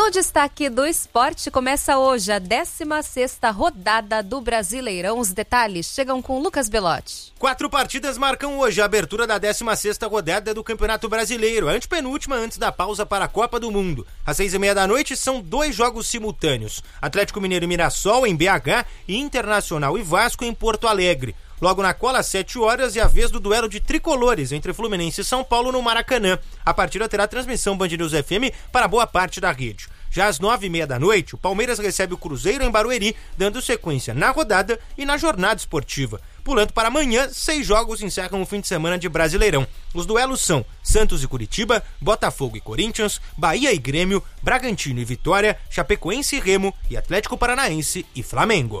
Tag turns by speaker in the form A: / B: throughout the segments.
A: No destaque do esporte, começa hoje a 16ª rodada do Brasileirão. Os detalhes chegam com Lucas Belotti.
B: 4 partidas marcam hoje a abertura da 16ª rodada do Campeonato Brasileiro, a antepenúltima antes da pausa para a Copa do Mundo. Às 6h30 da noite são 2 jogos simultâneos: Atlético Mineiro e Mirassol em BH e Internacional e Vasco em Porto Alegre. Logo na cola, às 7 horas, é a vez do duelo de tricolores entre Fluminense e São Paulo no Maracanã. A partida terá transmissão Band News FM para boa parte da rede. Já às 9h30 da noite, o Palmeiras recebe o Cruzeiro em Barueri, dando sequência na rodada e na jornada esportiva. Pulando para amanhã, 6 jogos encerram o fim de semana de Brasileirão. Os duelos são Santos e Curitiba, Botafogo e Corinthians, Bahia e Grêmio, Bragantino e Vitória, Chapecoense e Remo e Atlético Paranaense e Flamengo.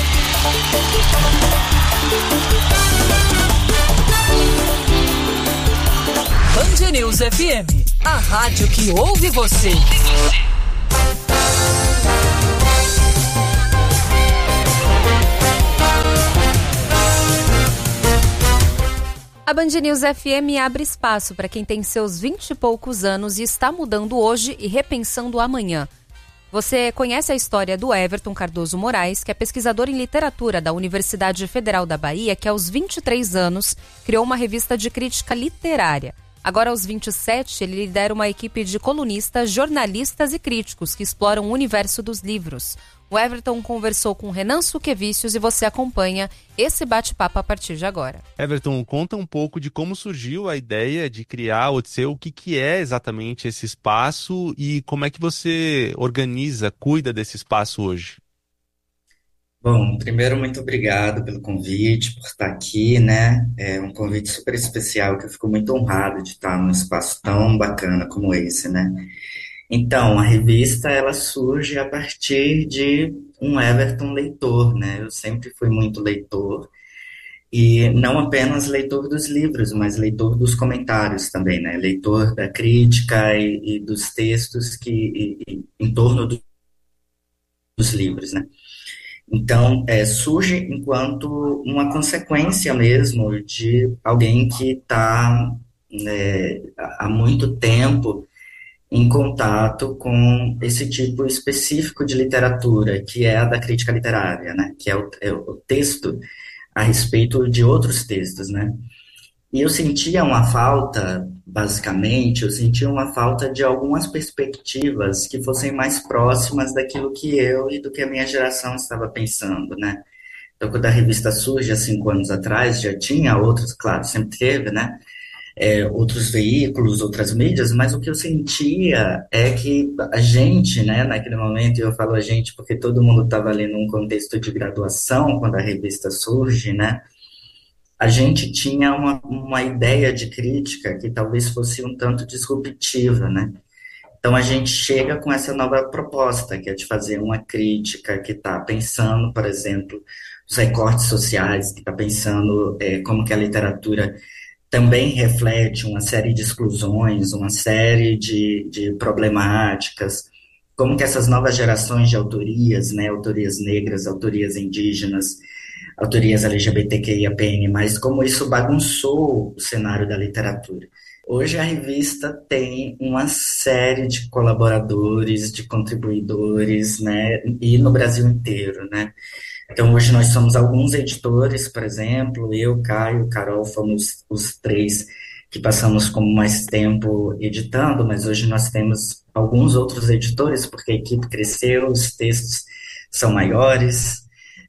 C: Band News FM, a rádio que ouve você.
A: A Band News FM abre espaço para quem tem seus 20 e poucos anos e está mudando hoje e repensando amanhã. Você conhece a história do Everton Cardoso Moraes, que é pesquisador em literatura da Universidade Federal da Bahia, que aos 23 anos criou uma revista de crítica literária. Agora, aos 27, ele lidera uma equipe de colunistas, jornalistas e críticos que exploram o universo dos livros. O Everton conversou com Renan Suquevicius e você acompanha esse bate-papo a partir de agora.
D: Everton, conta um pouco de como surgiu a ideia de criar o Odisseu, o que é exatamente esse espaço e como é que você organiza, cuida desse espaço hoje?
E: Bom, primeiro, muito obrigado pelo convite, por estar aqui, né? É um convite super especial, que eu fico muito honrado de estar num espaço tão bacana como esse, né? Então, a revista, ela surge a partir de um Everton leitor, né? Eu sempre fui muito leitor, e não apenas leitor dos livros, mas leitor dos comentários também, né? Leitor da crítica e dos textos em torno dos livros, né? Então, surge enquanto uma consequência mesmo de alguém que está há muito tempo em contato com esse tipo específico de literatura, que é a da crítica literária, né? Que é o texto a respeito de outros textos, né? E eu sentia uma falta, basicamente, de algumas perspectivas que fossem mais próximas daquilo que eu e do que a minha geração estava pensando, né? Então, quando a revista surge há 5 anos atrás, já tinha outros, claro, sempre teve, né? Outros veículos, outras mídias, mas o que eu sentia é que a gente, né, naquele momento, e eu falo a gente porque todo mundo estava ali num contexto de graduação, quando a revista surge, né, a gente tinha uma ideia de crítica que talvez fosse um tanto disruptiva, né. Então a gente chega com essa nova proposta, que é de fazer uma crítica que está pensando, por exemplo, os recortes sociais, que está pensando como que a literatura também reflete uma série de exclusões, uma série de problemáticas, como que essas novas gerações de autorias, né, autorias negras, autorias indígenas, autorias LGBTQIAPN+, mas como isso bagunçou o cenário da literatura. Hoje a revista tem uma série de colaboradores, de contribuidores, né, e no Brasil inteiro, né. Então, hoje nós somos alguns editores, por exemplo, eu, Caio, Carol, fomos os 3 que passamos como mais tempo editando, mas hoje nós temos alguns outros editores, porque a equipe cresceu, os textos são maiores,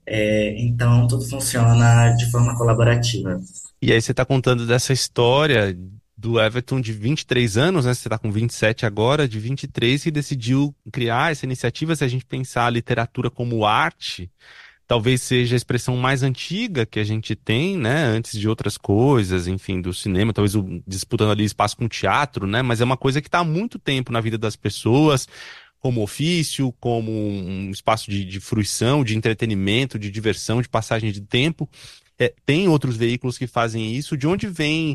E: então tudo funciona de forma colaborativa.
D: E aí você está contando dessa história do Everton de 23 anos, né? Você está com 27 agora, de 23, que decidiu criar essa iniciativa. Se a gente pensar a literatura como arte, talvez seja a expressão mais antiga que a gente tem, né, antes de outras coisas, enfim, do cinema, talvez disputando ali espaço com o teatro, né, mas é uma coisa que está há muito tempo na vida das pessoas, como ofício, como um espaço de fruição, de entretenimento, de diversão, de passagem de tempo. Tem outros veículos que fazem isso. De onde vem,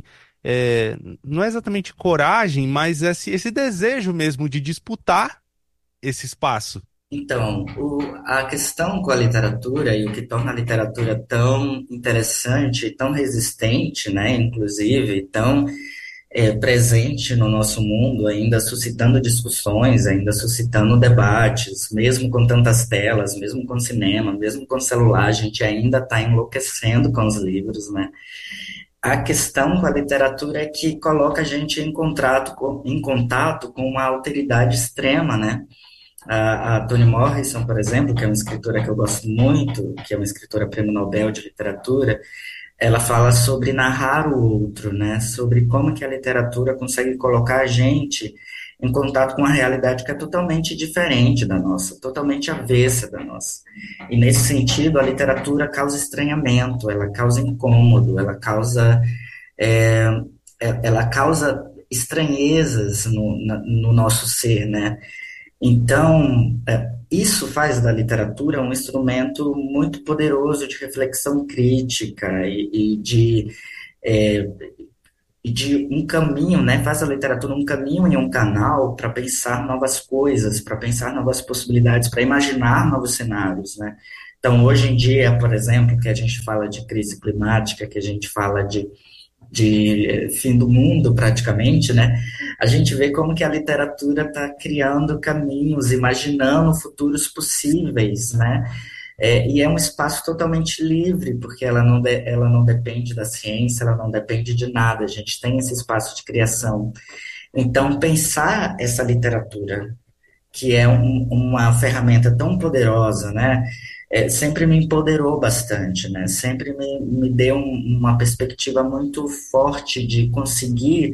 D: não é exatamente coragem, mas esse desejo mesmo de disputar esse espaço?
E: Então, a questão com a literatura e o que torna a literatura tão interessante, tão resistente, né, inclusive, tão presente no nosso mundo, ainda suscitando discussões, ainda suscitando debates, mesmo com tantas telas, mesmo com cinema, mesmo com celular, a gente ainda está enlouquecendo com os livros, né? A questão com a literatura é que coloca a gente em contato com uma alteridade extrema, né? A Toni Morrison, por exemplo, que é uma escritora que eu gosto muito, que é uma escritora prêmio Nobel de literatura, ela fala sobre narrar o outro, né? Sobre como que a literatura consegue colocar a gente em contato com uma realidade que é totalmente diferente da nossa, totalmente avessa da nossa. E nesse sentido, a literatura causa estranhamento, ela causa incômodo, ela causa estranhezas no nosso ser, né? Então, isso faz da literatura um instrumento muito poderoso de reflexão crítica e de um caminho, né? Faz a literatura um caminho e um canal para pensar novas coisas, para pensar novas possibilidades, para imaginar novos cenários, né? Então, hoje em dia, por exemplo, que a gente fala de crise climática, que a gente fala de fim do mundo, praticamente, né? A gente vê como que a literatura está criando caminhos, imaginando futuros possíveis, né? E é um espaço totalmente livre, porque ela não depende da ciência, ela não depende de nada, a gente tem esse espaço de criação. Então, pensar essa literatura, que é uma ferramenta tão poderosa, né? Sempre me empoderou bastante, né? Sempre me deu uma perspectiva muito forte de conseguir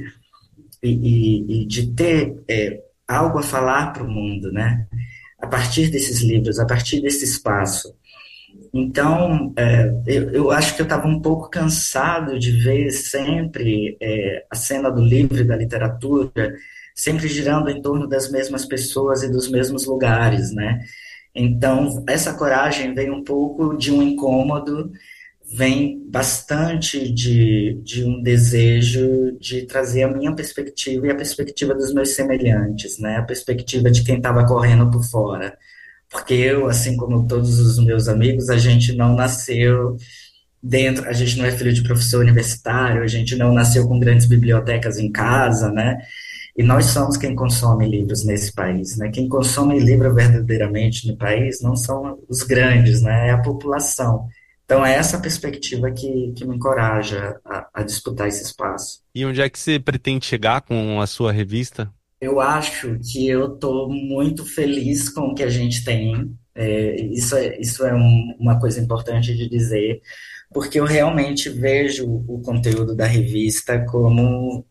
E: e de ter algo a falar para o mundo, né? A partir desses livros, a partir desse espaço. Então, eu acho que eu estava um pouco cansado de ver sempre a cena do livro e da literatura sempre girando em torno das mesmas pessoas e dos mesmos lugares, né? Então, essa coragem vem um pouco de um incômodo, vem bastante de um desejo de trazer a minha perspectiva e a perspectiva dos meus semelhantes, né? A perspectiva de quem estava correndo por fora. Porque eu, assim como todos os meus amigos, a gente não nasceu dentro, a gente não é filho de professor universitário, a gente não nasceu com grandes bibliotecas em casa, né? E nós somos quem consome livros nesse país, né? Quem consome livro verdadeiramente no país não são os grandes, né? É a população. Então é essa perspectiva que me encoraja a disputar esse espaço.
D: E onde é que você pretende chegar com a sua revista?
E: Eu acho que eu estou muito feliz com o que a gente tem. Isso é uma coisa importante de dizer, porque eu realmente vejo o conteúdo da revista como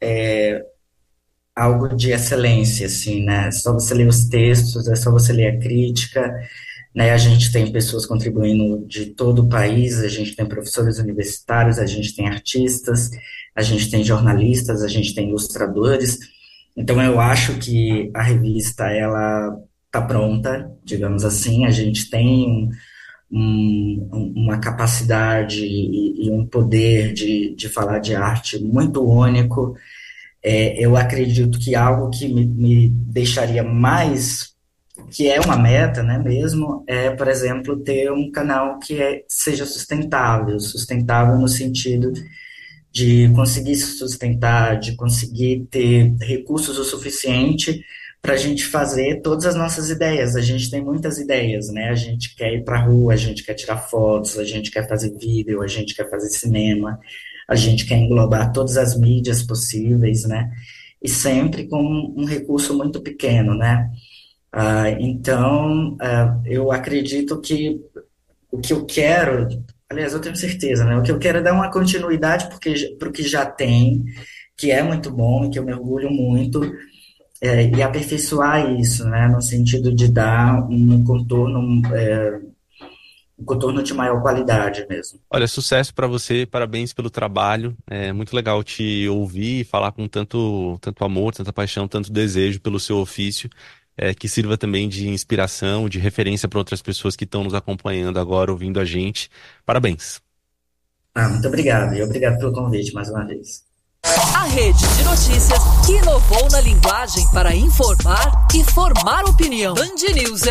E: algo de excelência, assim, né? É só você ler os textos, é só você ler a crítica, né? A gente tem pessoas contribuindo de todo o país, a gente tem professores universitários, a gente tem artistas, a gente tem jornalistas, a gente tem ilustradores. Então, eu acho que a revista, ela está pronta, digamos assim, a gente tem uma capacidade e um poder de falar de arte muito único. Eu acredito que algo que me deixaria mais, que é uma meta, né, mesmo, por exemplo, ter um canal que seja sustentável no sentido de conseguir se sustentar, de conseguir ter recursos o suficiente para a gente fazer todas as nossas ideias. A gente tem muitas ideias, né? A gente quer ir para a rua, a gente quer tirar fotos, a gente quer fazer vídeo, a gente quer fazer cinema, a gente quer englobar todas as mídias possíveis, né? E sempre com um recurso muito pequeno, né? Então, eu acredito que o que eu quero, aliás, eu tenho certeza, né? O que eu quero é dar uma continuidade para o que já tem, que é muito bom e que eu me orgulho muito, e aperfeiçoar isso, né? No sentido de dar um contorno de maior qualidade mesmo.
D: Olha, sucesso para você, parabéns pelo trabalho. É muito legal te ouvir e falar com tanto amor, tanta paixão, tanto desejo pelo seu ofício, que sirva também de inspiração, de referência para outras pessoas que estão nos acompanhando agora, ouvindo a gente. Parabéns.
E: Muito obrigado, e obrigado pelo convite mais uma vez.
C: A rede de notícias que inovou na linguagem para informar e formar opinião. Band News